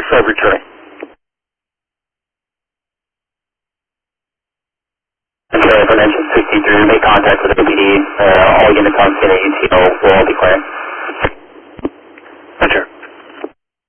yourself returning. Okay, for engine 63, make contact with APD. All units on scene at UTO